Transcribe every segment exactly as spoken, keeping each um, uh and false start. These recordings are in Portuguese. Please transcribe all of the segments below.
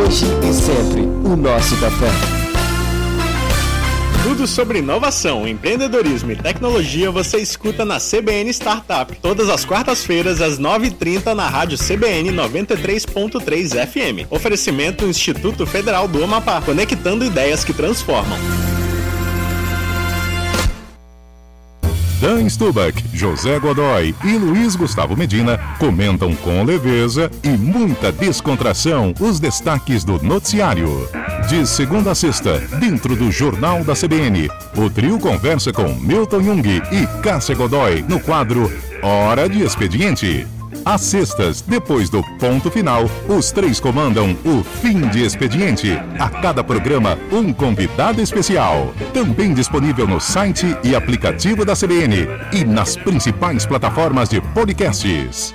Hoje e sempre, o nosso café. Tudo sobre inovação, empreendedorismo e tecnologia você escuta na C B N Startup, todas as quartas-feiras às nove e trinta na rádio C B N noventa e três ponto três F M. Oferecimento Instituto Federal do Amapá, conectando ideias que transformam. Dan Stubach, José Godoy e Luiz Gustavo Medina comentam com leveza e muita descontração os destaques do noticiário. De segunda a sexta, dentro do Jornal da C B N, o trio conversa com Milton Jung e Cássia Godoy no quadro Hora de Expediente. Às sextas, depois do ponto final, os três comandam o Fim de Expediente. A cada programa, um convidado especial. Também disponível no site e aplicativo da C B N e nas principais plataformas de podcasts.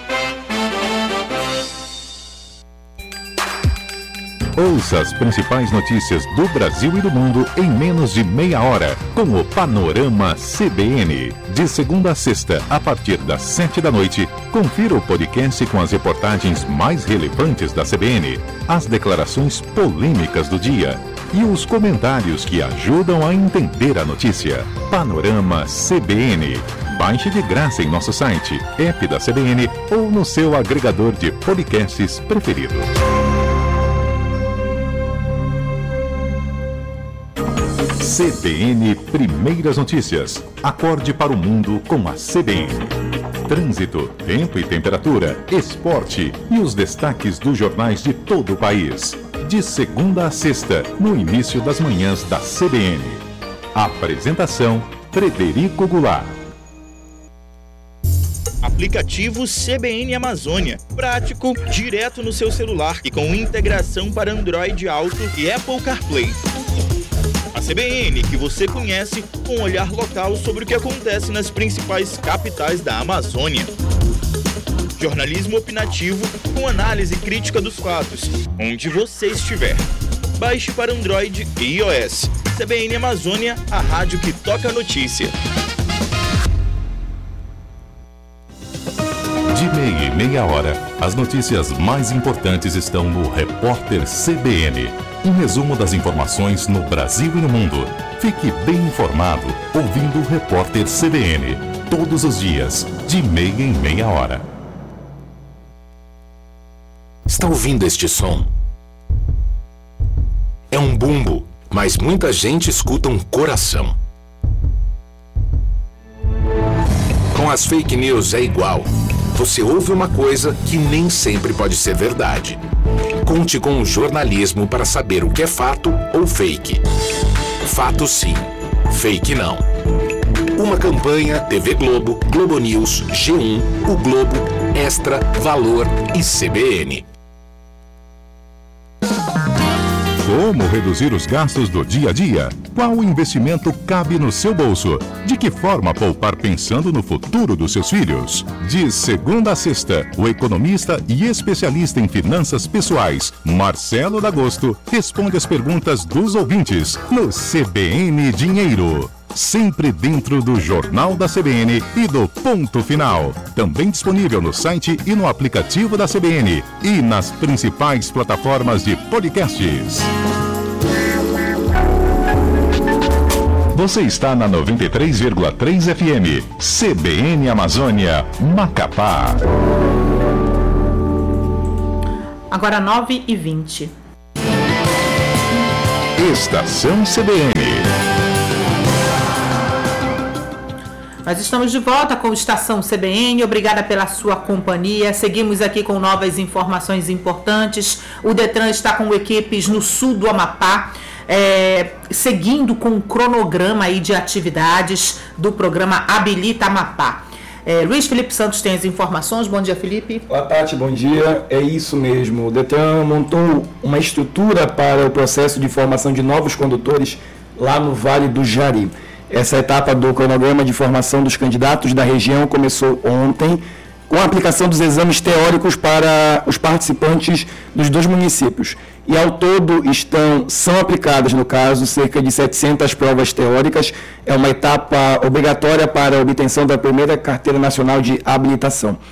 Ouça as principais notícias do Brasil e do mundo em menos de meia hora, com o Panorama C B N. De segunda a sexta, a partir das sete da noite, confira o podcast com as reportagens mais relevantes da C B N, as declarações polêmicas do dia e os comentários que ajudam a entender a notícia. Panorama C B N. Baixe de graça em nosso site, app da C B N ou no seu agregador de podcasts preferido. C B N Primeiras Notícias. Acorde para o mundo com a C B N. Trânsito, tempo e temperatura, esporte e os destaques dos jornais de todo o país. De segunda a sexta, no início das manhãs da C B N. Apresentação, Frederico Goulart. Aplicativo C B N Amazônia. Prático, direto no seu celular e com integração para Android Auto e Apple CarPlay. A C B N, que você conhece, com um olhar local sobre o que acontece nas principais capitais da Amazônia. Jornalismo opinativo com análise crítica dos fatos, onde você estiver. Baixe para Android e iOS. C B N Amazônia, a rádio que toca a notícia. De meia e meia hora, as notícias mais importantes estão no Repórter C B N. Um resumo das informações no Brasil e no mundo. Fique bem informado ouvindo o Repórter C B N. Todos os dias, de meia em meia hora. Está ouvindo este som? É um bumbo, mas muita gente escuta um coração. Com as fake news é igual. Você ouve uma coisa que nem sempre pode ser verdade. Conte com o jornalismo para saber o que é fato ou fake. Fato sim, fake não. Uma campanha T V Globo, Globo News, G um, O Globo, Extra, Valor e C B N. Como reduzir os gastos do dia a dia? Qual investimento cabe no seu bolso? De que forma poupar pensando no futuro dos seus filhos? De segunda a sexta, o economista e especialista em finanças pessoais, Marcelo D'Agosto, responde as perguntas dos ouvintes no C B N Dinheiro. Sempre dentro do Jornal da C B N e do Ponto Final. Também disponível no site e no aplicativo da C B N e nas principais plataformas de podcasts. Você está na noventa e três vírgula três F M, C B N Amazônia, Macapá. Agora nove e vinte. Estação C B N. Nós estamos de volta com o Estação C B N, obrigada pela sua companhia. Seguimos aqui com novas informações importantes. O Detran está com equipes no sul do Amapá, é, seguindo com o cronograma aí de atividades do programa Habilita Amapá. É, Luiz Felipe Santos tem as informações. Bom dia, Felipe. Olá, Tati, bom dia. É isso mesmo. O Detran montou uma estrutura para o processo de formação de novos condutores lá no Vale do Jari. Essa etapa do cronograma de formação dos candidatos da região começou ontem, com a aplicação dos exames teóricos para os participantes dos dois municípios. E ao todo estão, são aplicadas, no caso, cerca de setecentas provas teóricas. É uma etapa obrigatória para a obtenção da primeira carteira nacional de habilitação.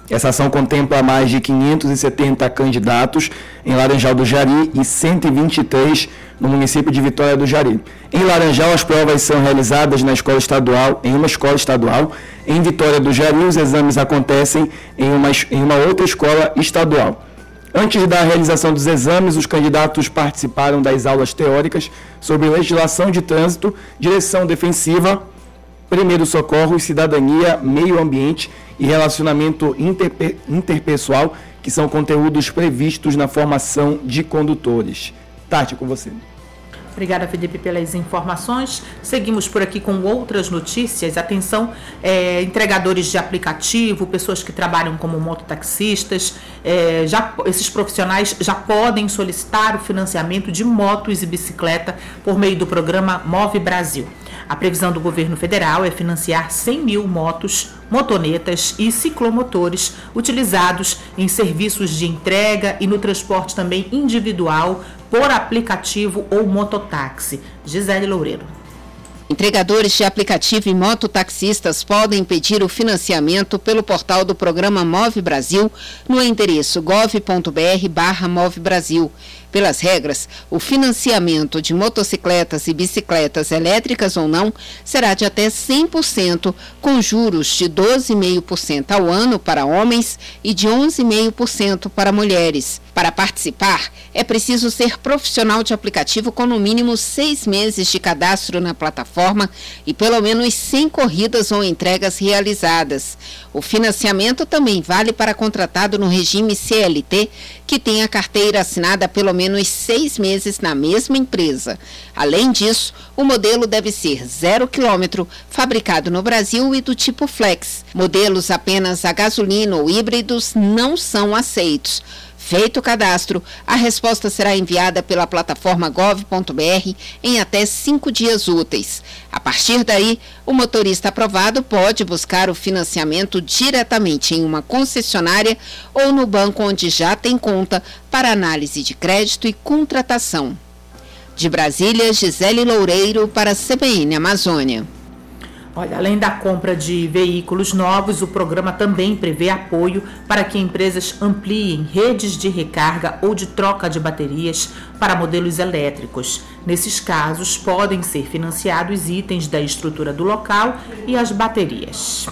Essa ação contempla mais de quinhentos e setenta candidatos em Laranjal do Jari e cento e vinte e três no município de Vitória do Jari. Em Laranjal, as provas são realizadas na escola estadual, em uma escola estadual. Em Vitória do Jari, os exames acontecem em uma, em uma outra escola estadual. Antes da realização dos exames, os candidatos participaram das aulas teóricas sobre legislação de trânsito, direção defensiva, primeiros socorros, cidadania, meio ambiente e relacionamento interpe- interpessoal, que são conteúdos previstos na formação de condutores. Tati, com você. Obrigada, Felipe, pelas informações. Seguimos por aqui com outras notícias. Atenção, é, entregadores de aplicativo, pessoas que trabalham como mototaxistas, é, já, esses profissionais já podem solicitar o financiamento de motos e bicicleta por meio do programa Move Brasil. A previsão do governo federal é financiar cem mil motos, motonetas e ciclomotores utilizados em serviços de entrega e no transporte também individual por aplicativo ou mototáxi. Gisele Loureiro. Entregadores de aplicativo e mototaxistas podem pedir o financiamento pelo portal do programa Move Brasil no endereço gov ponto br barra Move Brasil. Pelas regras, o financiamento de motocicletas e bicicletas elétricas ou não será de até cem por cento, com juros de doze vírgula cinco por cento ao ano para homens e de onze vírgula cinco por cento para mulheres. Para participar, é preciso ser profissional de aplicativo com no mínimo seis meses de cadastro na plataforma e pelo menos cem corridas ou entregas realizadas. O financiamento também vale para contratado no regime C L T, que tem a carteira assinada pelo menos menos seis meses na mesma empresa. Além disso, o modelo deve ser zero quilômetro, fabricado no Brasil e do tipo Flex. Modelos apenas a gasolina ou híbridos não são aceitos. Feito o cadastro, a resposta será enviada pela plataforma gov ponto br em até cinco dias úteis. A partir daí, o motorista aprovado pode buscar o financiamento diretamente em uma concessionária ou no banco onde já tem conta para análise de crédito e contratação. De Brasília, Gisele Loureiro para a C B N Amazônia. Olha, além da compra de veículos novos, o programa também prevê apoio para que empresas ampliem redes de recarga ou de troca de baterias para modelos elétricos. Nesses casos, podem ser financiados itens da estrutura do local e as baterias.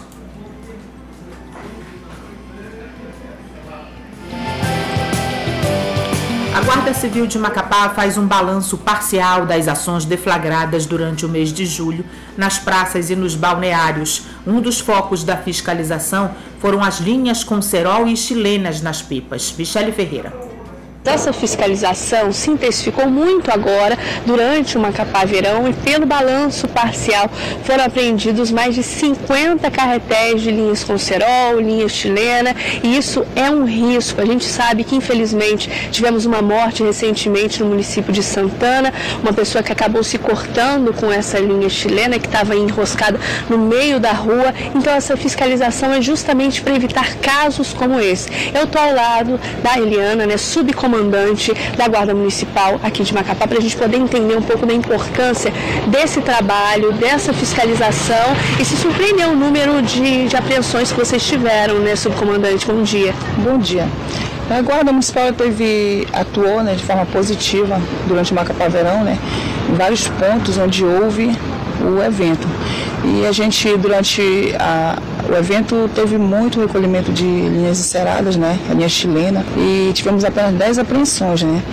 A Guarda Civil de Macapá faz um balanço parcial das ações deflagradas durante o mês de julho nas praças e nos balneários. Um dos focos da fiscalização foram as linhas com cerol e chilenas nas pipas. Michele Ferreira. Essa fiscalização se intensificou muito agora, durante o Macapá Verão, e pelo balanço parcial foram apreendidos mais de cinquenta carretéis de linhas com cerol, linha chilena, e isso é um risco. A gente sabe que, infelizmente, tivemos uma morte recentemente no município de Santana, uma pessoa que acabou se cortando com essa linha chilena, que estava enroscada no meio da rua. Então, essa fiscalização é justamente para evitar casos como esse. Eu estou ao lado da Eliana, né, subcomandante comandante da Guarda Municipal aqui de Macapá, para a gente poder entender um pouco da importância desse trabalho, dessa fiscalização e se surpreender o número de, de apreensões que vocês tiveram, né, subcomandante? Bom dia. Bom dia. A Guarda Municipal teve, atuou, né, de forma positiva durante o Macapá Verão, né, em vários pontos onde houve o evento. E a gente, durante a, o evento, teve muito recolhimento de linhas enceradas, né, a linha chilena, e tivemos apenas dez apreensões, né.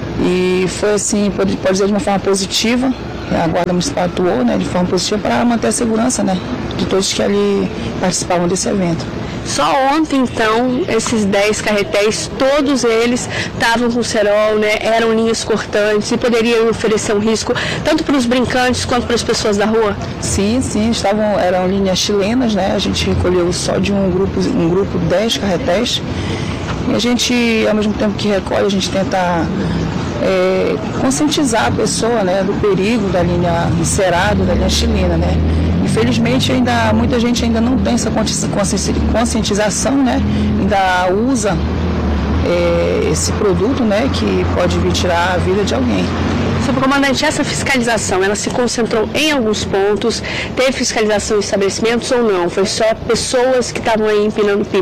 E foi assim, pode, pode dizer de uma forma positiva, a Guarda Municipal atuou, né, de forma positiva para manter a segurança, né, de todos que ali participavam desse evento. Só ontem, então, esses dez carretéis, todos eles estavam com cerol, né? Eram linhas cortantes e poderiam oferecer um risco tanto para os brincantes quanto para as pessoas da rua? Sim, sim, estavam, eram linhas chilenas, né? A gente recolheu só de um grupo, um grupo dez carretéis. E a gente, ao mesmo tempo que recolhe, a gente tenta é, conscientizar a pessoa, né, do perigo da linha encerada, da linha chilena, né? Infelizmente, ainda, muita gente ainda não tem essa conscientização, né? Ainda usa é, esse produto, né, que pode vir tirar a vida de alguém. Subcomandante, essa fiscalização, ela se concentrou em alguns pontos? Teve fiscalização em estabelecimentos ou não? Foi só pessoas que estavam aí empinando pipa?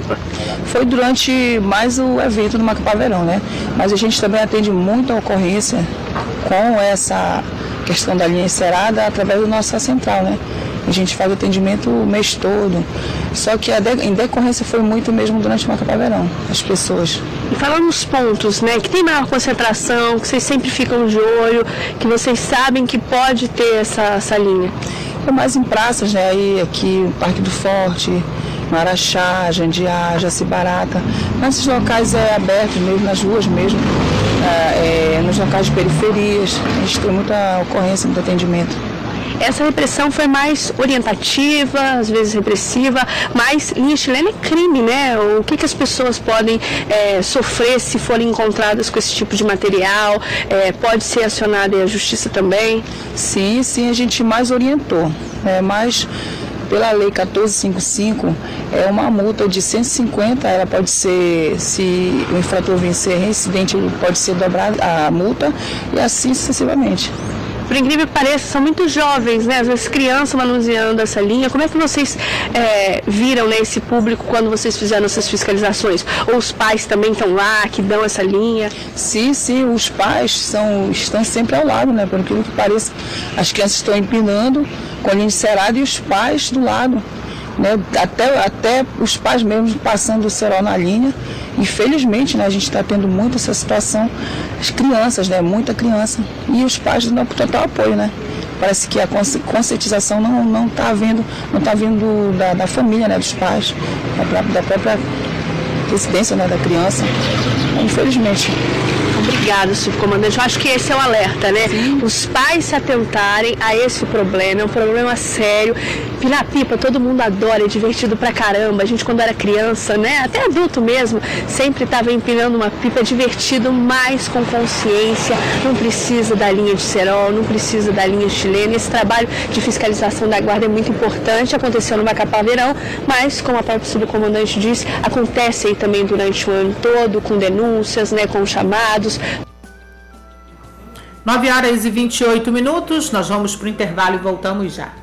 foi durante mais o evento do Macapá Verão, né? Mas a gente também atende muita ocorrência com essa questão da linha encerada através da nossa central, né? A gente faz atendimento o mês todo. Só que a de, em decorrência foi muito mesmo durante o Macapá Verão, as pessoas. E falando nos pontos, né, que tem maior concentração, que vocês sempre ficam de olho, que vocês sabem que pode ter essa, essa linha. É mais em praças, né? Aí aqui, o Parque do Forte, Marachá, Jandiá, Jacibarata. Nesses locais é abertos mesmo, nas ruas mesmo, é, é, nos locais de periferias. A gente tem muita ocorrência, muito atendimento. Essa repressão foi mais orientativa, às vezes repressiva, mas linha chilena é crime, né? O que, que as pessoas podem é, sofrer se forem encontradas com esse tipo de material? É, pode ser acionada a justiça também? Sim, sim, a gente mais orientou, né? Mas pela lei quatorze cinquenta e cinco, é uma multa de cento e cinquenta, ela pode ser, se o infrator vencer reincidente, pode ser dobrada a multa e assim sucessivamente. Por incrível que pareça, são muito jovens, né? Às vezes crianças manuseando essa linha. Como é que vocês é, viram, né, esse público quando vocês fizeram essas fiscalizações? Ou os pais também estão lá, que dão essa linha? Sim, sim, os pais são, estão sempre ao lado, né? Por incrível que pareça, as crianças estão empinando com a linha encerada e os pais do lado. Né? Até, até os pais mesmo passando o cerol na linha. Infelizmente, né, a gente está tendo muito essa situação, as crianças, né, muita criança, e os pais dão total apoio, né? Parece que a conscientização não não está vindo, não tá vindo da, da família, né, dos pais, da, da própria residência, né, da criança, infelizmente. Obrigada, subcomandante. Eu acho que esse é o alerta, né? Sim. Os pais se atentarem a esse problema, é um problema sério. Pinar pipa, todo mundo adora, é divertido pra caramba. A gente, quando era criança, né, até adulto mesmo, sempre estava empinando uma pipa, é divertido, mas com consciência. Não precisa da linha de cerol, não precisa da linha chilena. Esse trabalho de fiscalização da guarda é muito importante. Aconteceu no Macapá Verão, mas, como a própria subcomandante disse, acontece aí também durante o ano todo, com denúncias, né, com chamados. nove horas e vinte e oito minutos, nós vamos para o intervalo e voltamos já.